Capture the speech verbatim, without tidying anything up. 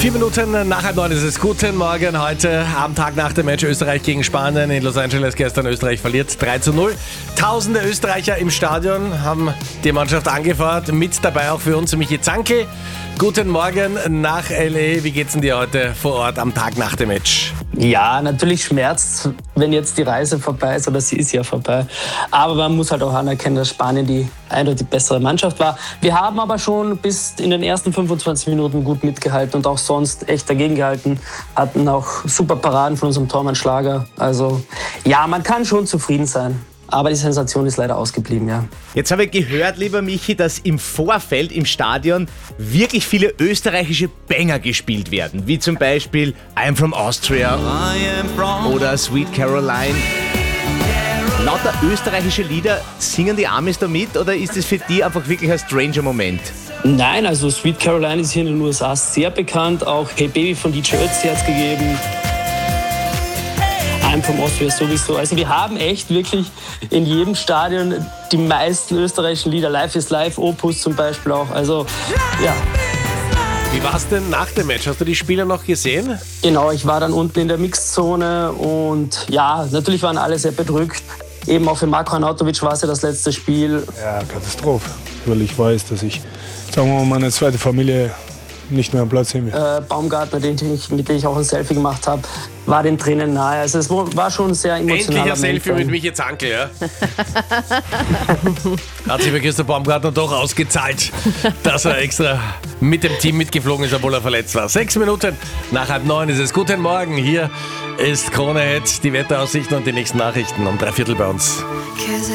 Vier Minuten nach halb neun ist es. Guten Morgen heute am Tag nach dem Match Österreich gegen Spanien in Los Angeles. Gestern Österreich verliert drei zu null. Tausende Österreicher im Stadion haben die Mannschaft angefeuert. Mit dabei auch für uns Michi Zankl. Guten Morgen nach L A. Wie geht's denn dir heute vor Ort am Tag nach dem Match? Ja, natürlich schmerzt, wenn jetzt die Reise vorbei ist, oder sie ist ja vorbei. Aber man muss halt auch anerkennen, dass Spanien die eindeutig bessere Mannschaft war. Wir haben aber schon bis in den ersten fünfundzwanzig Minuten gut mitgehalten und auch sonst echt dagegen gehalten. Hatten auch super Paraden von unserem Tormann Schlager. Also ja, man kann schon zufrieden sein. Aber die Sensation ist leider ausgeblieben, ja. Jetzt habe ich gehört, lieber Michi, dass im Vorfeld im Stadion wirklich viele österreichische Banger gespielt werden. Wie zum Beispiel I'm from Austria oder Sweet Caroline. Lauter österreichische Lieder, singen die Amis da mit oder ist es für die einfach wirklich ein stranger Moment? Nein, also Sweet Caroline ist hier in den U S A sehr bekannt. Auch Hey Baby von D J Ötzi hat es gegeben. I'm from Austria sowieso. Also wir haben echt wirklich in jedem Stadion die meisten österreichischen Lieder. Life is Life, Opus zum Beispiel auch. Also ja. Wie war es denn nach dem Match? Hast du die Spieler noch gesehen? Genau, ich war dann unten in der Mixzone und ja, natürlich waren alle sehr bedrückt. Eben auch für Marko Arnautovic war es ja das letzte Spiel. Ja, Katastrophe, weil ich weiß, dass ich, sagen wir mal, meine zweite Familie nicht mehr am Platz sehen will. Äh, Baumgartner, den ich, mit dem ich auch ein Selfie gemacht habe, war den Tränen nahe. Also es war schon sehr emotional. Endlich ein Selfie mit Michi Zankl, ja? Hat sich bei Christoph Baumgartner doch ausgezahlt, dass er extra mit dem Team mitgeflogen ist, obwohl er verletzt war. Sechs Minuten nach halb neun ist es. Guten Morgen, hier ist Krone Hit, die Wetteraussichten und die nächsten Nachrichten um drei Viertel bei uns.